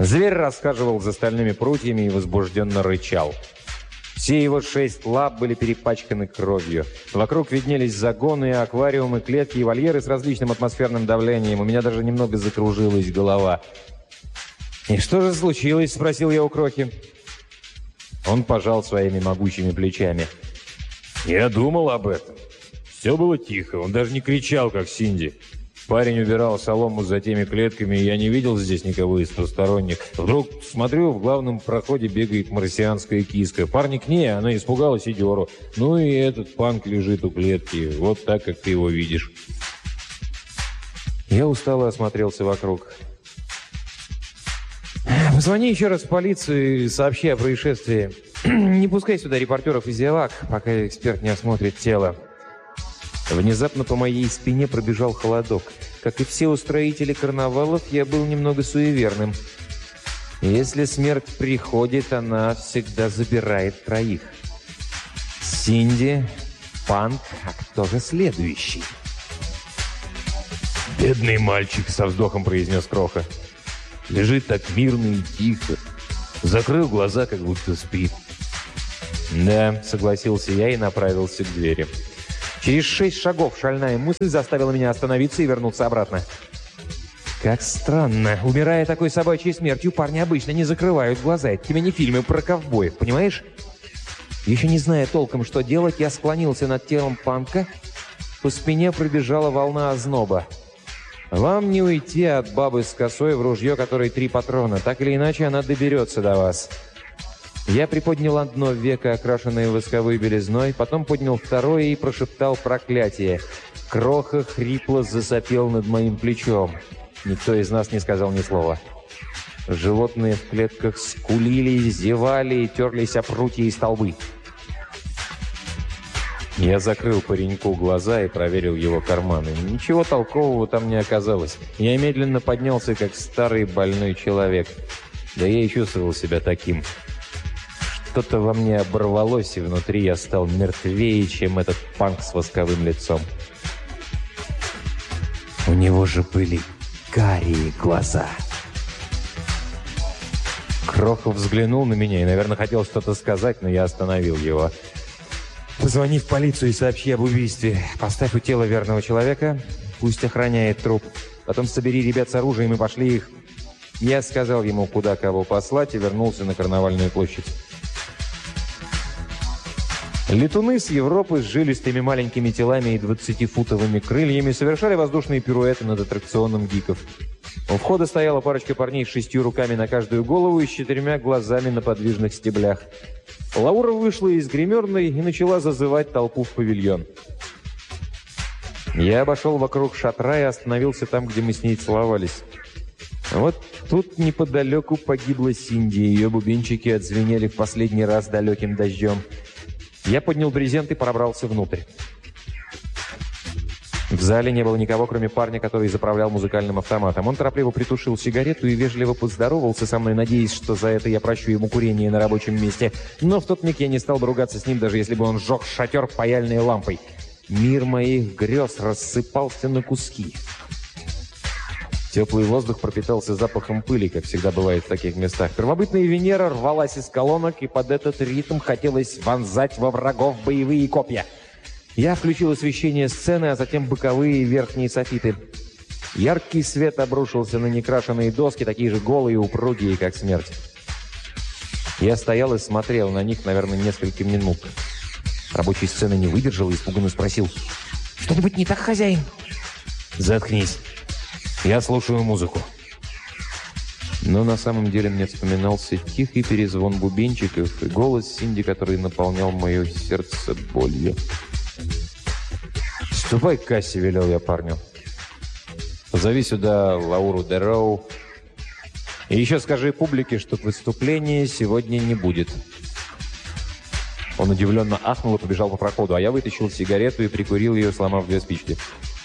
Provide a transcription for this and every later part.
Зверь расхаживал за стальными прутьями и возбужденно рычал. Все его 6 лап были перепачканы кровью. Вокруг виднелись загоны, аквариумы, клетки и вольеры с различным атмосферным давлением. У меня даже немного закружилась голова. «И что же случилось?» – спросил я у Крохи. Он пожал своими могучими плечами. «Я думал об этом. Все было тихо, он даже не кричал, как Синди. Парень убирал солому за теми клетками, и я не видел здесь никого из посторонних. Вдруг, смотрю, в главном проходе бегает марсианская киска. Парни к ней, она испугалась и дёру. Ну и этот панк лежит у клетки, вот так, как ты его видишь». Я устало осмотрелся вокруг. «Позвони еще раз в полицию и сообщи о происшествии. Не пускай сюда репортеров из ЗИАВАК, пока эксперт не осмотрит тело». Внезапно по моей спине пробежал холодок. Как и все устроители карнавалов, я был немного суеверным. Если смерть приходит, она всегда забирает троих. Синди, Панк, а кто же следующий? «Бедный мальчик», — со вздохом произнес Кроха. «Лежит так мирно и тихо. Закрыл глаза, как будто спит». «Да», — согласился я и направился к двери. Через 6 шагов шальная мысль заставила меня остановиться и вернуться обратно. Как странно. Умирая такой собачьей смертью, парни обычно не закрывают глаза. Это тебе не фильмы про ковбоев, понимаешь? Еще не зная толком, что делать, я склонился над телом Панка. По спине пробежала волна озноба. Вам не уйти от бабы с косой в ружье, которой 3 патрона. Так или иначе, она доберется до вас. Я приподнял одно веко, окрашенное восковой белизной, потом поднял второе и прошептал проклятие. Кроха хрипло засопел над моим плечом. Никто из нас не сказал ни слова. Животные в клетках скулили, зевали и терлись о прутья и столбы. Я закрыл пареньку глаза и проверил его карманы. Ничего толкового там не оказалось. Я медленно поднялся, как старый больной человек. Да я и чувствовал себя таким. Что-то во мне оборвалось, и внутри я стал мертвее, чем этот панк с восковым лицом. У него же были карие глаза. Крохов взглянул на меня и, наверное, хотел что-то сказать, но я остановил его. «Позвони в полицию и сообщи об убийстве. Поставь у тела верного человека, пусть охраняет труп. Потом собери ребят с оружием и пошли их». Я сказал ему, куда кого послать, и вернулся на Карнавальную площадь. Летуны с Европы с жилистыми маленькими телами и 20-футовыми крыльями совершали воздушные пируэты над аттракционом гиков. У входа стояла парочка парней с 6 руками на каждую голову и с 4 глазами на подвижных стеблях. Лаура вышла из гримерной и начала зазывать толпу в павильон. Я обошел вокруг шатра и остановился там, где мы с ней целовались. Вот тут неподалеку погибла Синди, ее бубенчики отзвенели в последний раз далеким дождем. Я поднял брезент и пробрался внутрь. В зале не было никого, кроме парня, который заправлял музыкальным автоматом. Он торопливо притушил сигарету и вежливо поздоровался со мной, надеясь, что за это я прощу ему курение на рабочем месте. Но в тот миг я не стал бы ругаться с ним, даже если бы он сжег шатер паяльной лампой. Мир моих грез рассыпался на куски. Теплый воздух пропитался запахом пыли, как всегда бывает в таких местах. Первобытная Венера рвалась из колонок, и под этот ритм хотелось вонзать во врагов боевые копья. Я включил освещение сцены, а затем боковые и верхние софиты. Яркий свет обрушился на некрашенные доски, такие же голые и упругие, как смерть. Я стоял и смотрел на них, наверное, несколько минут. Рабочий сцены не выдержал и испуганно спросил: «Что-нибудь не так, хозяин?» «Заткнись. Я слушаю музыку». Но на самом деле мне вспоминался тихий перезвон бубенчиков и голос Синди, который наполнял мое сердце болью. «Ступай к кассе», — велел я парню. «Позови сюда Лауру Дероу. И еще скажи публике, что выступления сегодня не будет». Он удивленно ахнул и побежал по проходу, а я вытащил сигарету и прикурил ее, сломав 2 спички.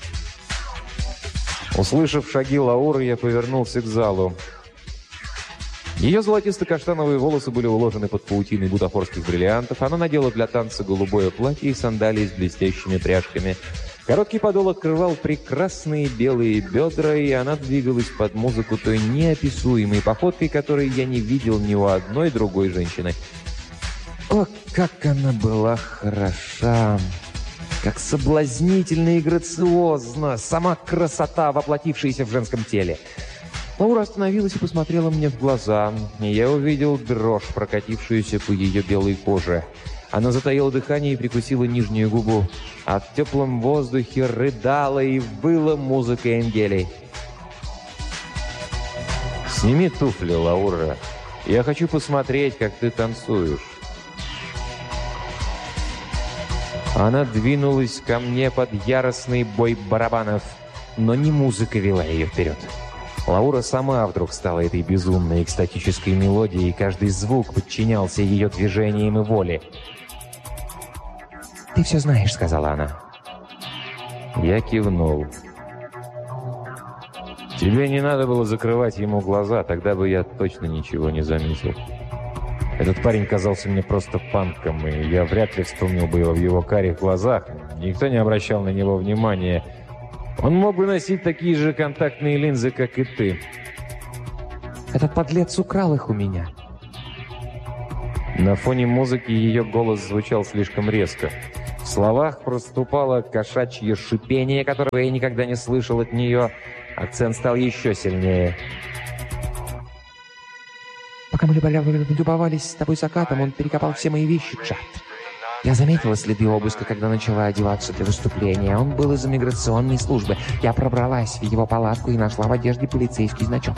Услышав шаги Лауры, я повернулся к залу. Ее золотисто-каштановые волосы были уложены под паутиной бутафорских бриллиантов. Она надела для танца голубое платье и сандалии с блестящими пряжками. Короткий подол открывал прекрасные белые бедра, и она двигалась под музыку той неописуемой походкой, которой я не видел ни у одной другой женщины. О, как она была хороша! Как соблазнительно и грациозно! Сама красота, воплотившаяся в женском теле! Лаура остановилась и посмотрела мне в глаза, и я увидел дрожь, прокатившуюся по ее белой коже. Она затаила дыхание и прикусила нижнюю губу. А в теплом воздухе рыдала и выла музыка Энгелей. «Сними туфли, Лаура. Я хочу посмотреть, как ты танцуешь». Она двинулась ко мне под яростный бой барабанов, но не музыка вела ее вперед. Лаура сама вдруг стала этой безумной экстатической мелодией, и каждый звук подчинялся ее движениям и воле. «Ты все знаешь», — сказала она. Я кивнул. «Тебе не надо было закрывать ему глаза, тогда бы я точно ничего не заметил. Этот парень казался мне просто панком, и я вряд ли вспомнил бы его в его карих глазах. Никто не обращал на него внимания. Он мог бы носить такие же контактные линзы, как и ты. Этот подлец украл их у меня». На фоне музыки ее голос звучал слишком резко. В словах проступало кошачье шипение, которого я никогда не слышал от нее. Акцент стал еще сильнее. «Пока мы любовались с тобой закатом, он перекопал все мои вещи, Чат. Я заметила следы обыска, когда начала одеваться для выступления. Он был из иммиграционной службы. Я пробралась в его палатку и нашла в одежде полицейский значок».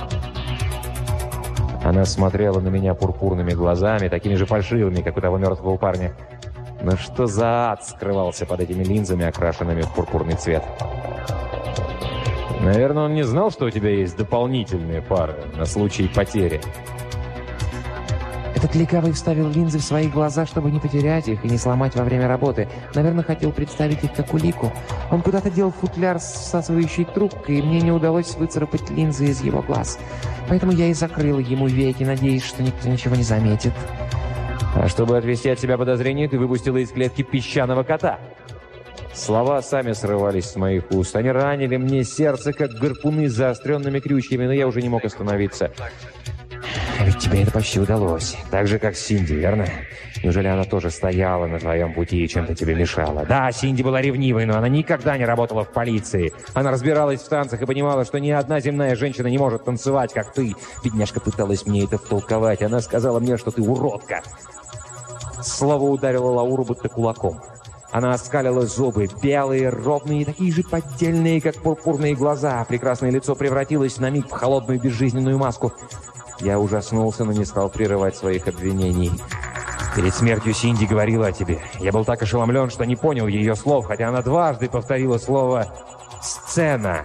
Она смотрела на меня пурпурными глазами, такими же фальшивыми, как у того мертвого парня. Но что за ад скрывался под этими линзами, окрашенными в пурпурный цвет? «Наверное, он не знал, что у тебя есть дополнительные пары на случай потери». «Этот легавый вставил линзы в свои глаза, чтобы не потерять их и не сломать во время работы. Наверное, хотел представить их как улику. Он куда-то дел футляр с всасывающей трубкой, и мне не удалось выцарапать линзы из его глаз. Поэтому я и закрыла ему веки, надеясь, что никто ничего не заметит». «А чтобы отвести от себя подозрения, ты выпустила из клетки песчаного кота». Слова сами срывались с моих уст. Они ранили мне сердце, как гарпуны с заостренными крючьями, но я уже не мог остановиться. «А ведь тебе это почти удалось. Так же, как Синди, верно? Неужели она тоже стояла на твоем пути и чем-то тебе мешала?» «Да, Синди была ревнивой, но она никогда не работала в полиции. Она разбиралась в танцах и понимала, что ни одна земная женщина не может танцевать, как ты. Бедняжка пыталась мне это втолковать. Она сказала мне, что ты уродка». Слово ударило Лауру будто кулаком. Она оскалила зубы, белые, ровные, такие же поддельные, как пурпурные глаза. Прекрасное лицо превратилось на миг в холодную безжизненную маску. Я ужаснулся, но не стал прерывать своих обвинений. «Перед смертью Синди говорила о тебе. Я был так ошеломлен, что не понял ее слов, хотя она дважды повторила слово «сцена».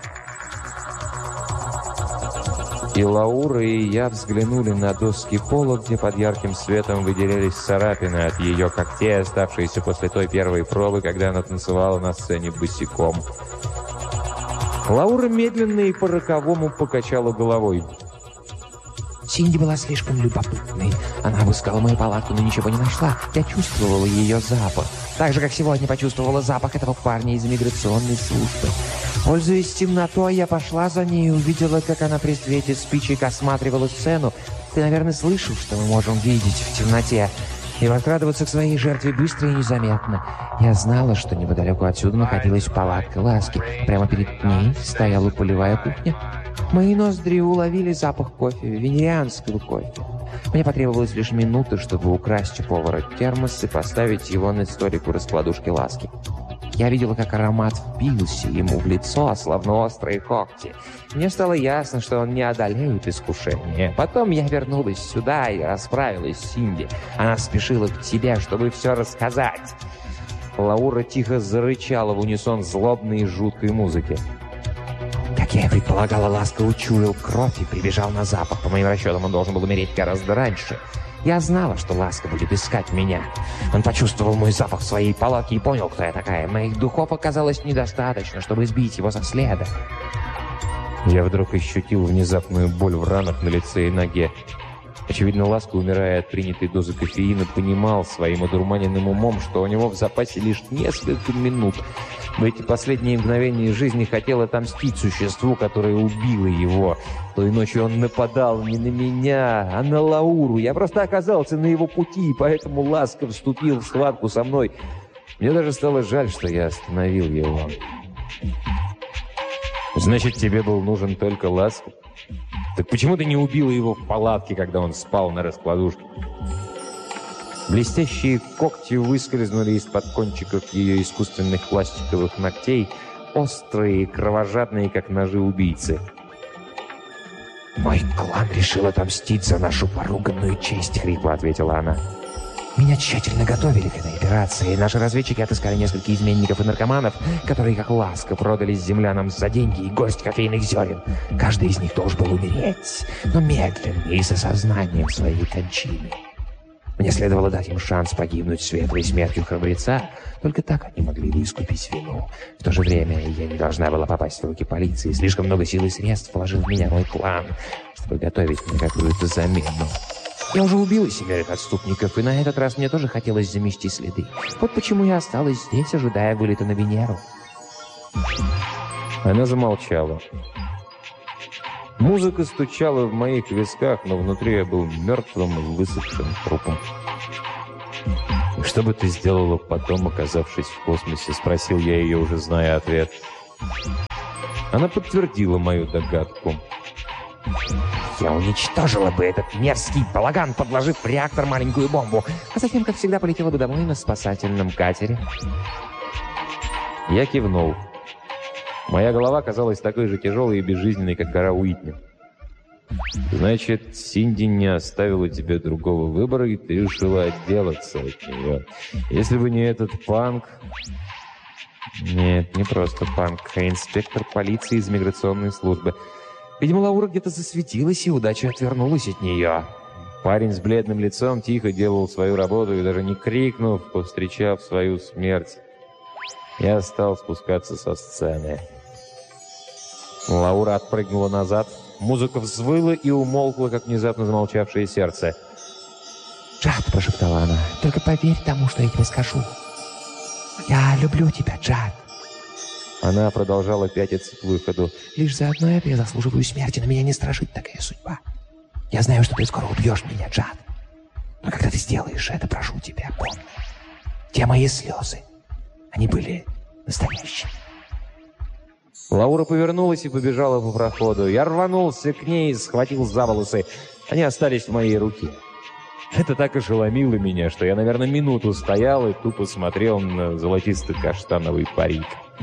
И Лаура, и я взглянули на доски пола, где под ярким светом выделялись царапины от ее когтей, оставшиеся после той первой пробы, когда она танцевала на сцене босиком. Лаура медленно и по-роковому покачала головой. «Синди была слишком любопытной. Она обыскала мою палатку, но ничего не нашла. Я чувствовала ее запах. Так же, как сегодня почувствовала запах этого парня из иммиграционной службы. Пользуясь темнотой, я пошла за ней и увидела, как она при свете спичек осматривала сцену. Ты, наверное, слышал, что мы можем видеть в темноте. И подкрадываться к своей жертве быстро и незаметно. Я знала, что неподалеку отсюда находилась палатка Ласки. Прямо перед ней стояла полевая кухня. Мои ноздри уловили запах кофе, венерианского кофе. Мне потребовалось лишь минута, чтобы украсть у повара термос и поставить его на столик у раскладушки Ласки. Я видела, как аромат впился ему в лицо, словно острые когти. Мне стало ясно, что он не одолеет искушение. Потом я вернулась сюда и расправилась с Синди. Она спешила к тебе, чтобы все рассказать. Лаура тихо зарычала в унисон злобной и жуткой музыки. Как я и предполагала, Ласка учуял кровь и прибежал на запах. По моим расчетам, он должен был умереть гораздо раньше. Я знала, что Ласка будет искать меня. Он почувствовал мой запах в своей палатке и понял, кто я такая. Моих духов оказалось недостаточно, чтобы сбить его со следа. Я вдруг ощутил внезапную боль в ранах на лице и ноге. Очевидно, Ласка, умирая от принятой дозы кофеина, понимал своим одурманенным умом, что у него в запасе лишь несколько минут. В эти последние мгновения жизни хотел отомстить существу, которое убило его. Той ночью он нападал не на меня, а на Лауру. Я просто оказался на его пути, и поэтому Ласка вступил в схватку со мной. Мне даже стало жаль, что я остановил его. «Значит, тебе был нужен только Ласка? Так почему ты не убила его в палатке, когда он спал на раскладушке?» Блестящие когти выскользнули из-под кончиков ее искусственных пластиковых ногтей, острые и кровожадные, как ножи убийцы. «Мой клан решил отомстить за нашу поруганную честь», — хрипло ответила она. «Меня тщательно готовили к этой операции. Наши разведчики отыскали несколько изменников и наркоманов, которые, как Ласка, продались землянам за деньги и горсть кофейных зерен. Каждый из них должен был умереть, но медленно и с осознанием своей кончины. Мне следовало дать им шанс погибнуть светлой смертью храбреца, только так они могли бы искупить вину. В то же время я не должна была попасть в руки полиции. Слишком много сил и средств вложил в меня мой клан, чтобы готовить мне какую-то замену. Я уже убила 7 отступников, и на этот раз мне тоже хотелось замести следы. Вот почему я осталась здесь, ожидая вылета на Венеру». Она замолчала. Музыка стучала в моих висках, но внутри я был мертвым и высохшим трупом. «Что бы ты сделала потом, оказавшись в космосе?» — спросил я ее, уже зная ответ. Она подтвердила мою догадку. «Я уничтожила бы этот мерзкий балаган, подложив в реактор маленькую бомбу, а затем, как всегда, полетела бы домой на спасательном катере». Я кивнул. Моя голова казалась такой же тяжелой и безжизненной, как гора Уитни. «Значит, Синди не оставила тебе другого выбора, и ты решила отделаться от нее. Если бы не этот панк...» «Нет, не просто панк, а инспектор полиции из миграционной службы. Видимо, Лаура где-то засветилась, и удача отвернулась от нее». Парень с бледным лицом тихо делал свою работу и, даже не крикнув, повстречав свою смерть. Я стал спускаться со сцены. Лаура отпрыгнула назад. Музыка взвыла и умолкла, как внезапно замолчавшее сердце. «Джад», — прошептала она, — «только поверь тому, что я тебе скажу. Я люблю тебя, Джад». Она продолжала пятиться к выходу. «Лишь за одно это я заслуживаю смерти, но меня не страшит такая судьба. Я знаю, что ты скоро убьешь меня, Джад. Но когда ты сделаешь это, прошу тебя, помни, те мои слезы, они были настоящими». Лаура повернулась и побежала по проходу. Я рванулся к ней и схватил за волосы. Они остались в моей руке. Это так ошеломило меня, что я, наверное, минуту стоял и тупо смотрел на золотисто-каштановый парик.